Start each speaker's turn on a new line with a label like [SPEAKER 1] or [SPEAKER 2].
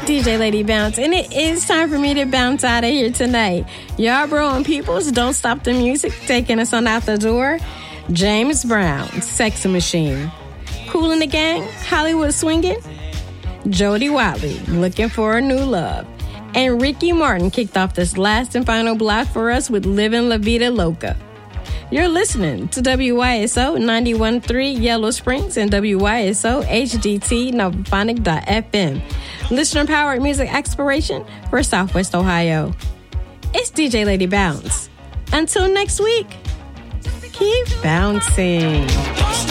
[SPEAKER 1] DJ Lady Bounce, and it is time for me to bounce out of here tonight. Yarbrough and Peoples, Don't Stop the Music, taking us on out the door. James Brown, Sex Machine. Kool and the Gang, Hollywood Swingin'. Jody Watley, Looking for a New Love. And Ricky Martin kicked off this last and final block for us with Livin' La Vida Loca. You're listening to WYSO 91.3 Yellow Springs and WYSO HDT Novophonic.fm. Listener-powered music exploration for Southwest Ohio. It's DJ Lady Bounce. Until next week, keep bouncing.